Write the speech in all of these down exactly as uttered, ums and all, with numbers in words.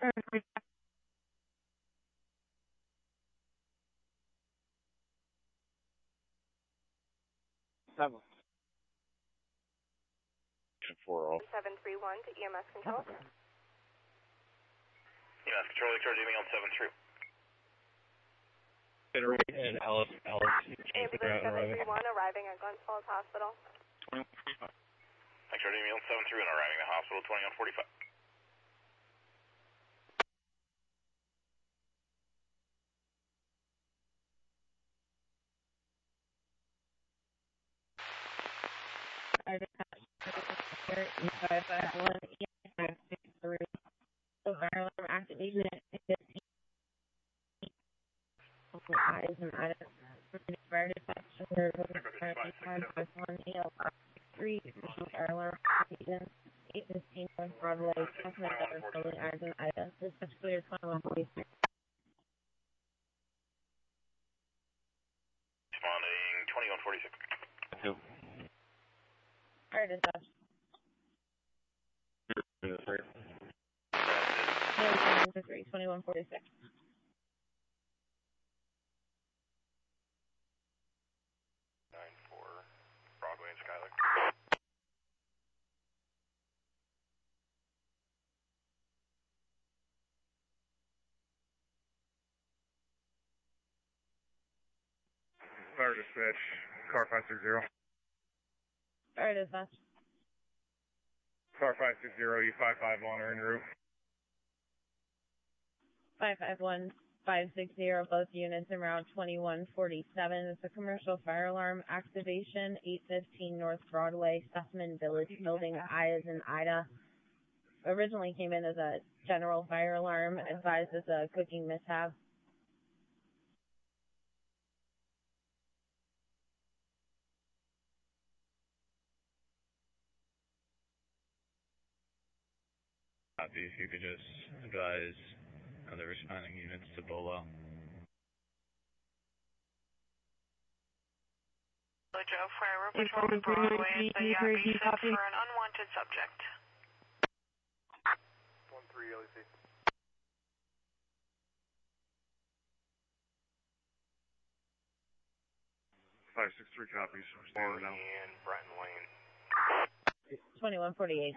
Seven. four all. seven three one to E M S control. E M S control, charge email seven three. And Alice, Alice. Ambulance seven three one arriving at Glens Falls Hospital. twenty-one forty-five. Charge email seven three one arriving at hospital twenty-one forty-five. I E five five one E five six three. So viral alarm activation at fifteen. Eyes and eyes. Fire detection. five five one E L five six three. Additional fire alarm activation. eight fifteen North Broadway. Customer service building eyes and eyes. Dispatch clear twenty-one forty-six. Responding twenty-one forty-six. Two. Fire dispatch. three twenty-one forty-six. nine four, Broadway and Skyler. Fire dispatch, car five six zero. Fire dispatch. Car five six zero, E five five one are en route. five five one five six zero, both units en route twenty-one forty-seven. It's a commercial fire alarm activation, eight fifteen North Broadway, Sussman Village Building, I as in Ida. Originally came in as a general fire alarm, advised as a cooking mishap. Copy, if you could just advise other responding units to Bolo. Joe, Fire Patrol to Broadway, the Yappy set for an unwanted subject. one three L E C. five six three copies. Barney and Bratton Lane. twenty-one forty-eight.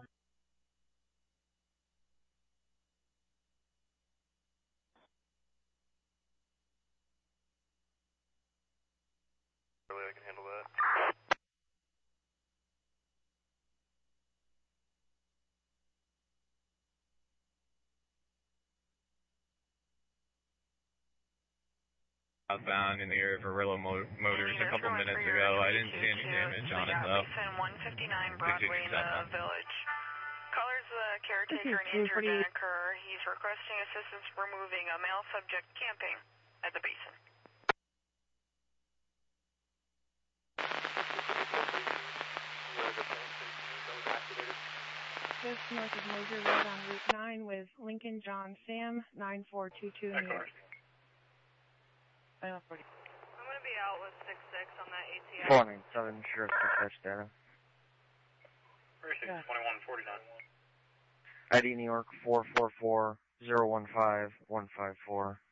Really, I can handle that. Outbound in the area of Arillo Mo Motors a couple minutes ago. I didn't see any damage on it though. one fifty-nine Broadway in the village. Callers the caretaker and injured didn't occur. He's requesting assistance removing a male subject camping at the basin. Just north of Mosier Road on Route nine with Lincoln John Sam, nine four two two New York. I'm going to be out with six six on that A T M. four nine seven, Sheriff Dispatch data. twenty-one forty-nine. I D New York four four four zero one five one five four.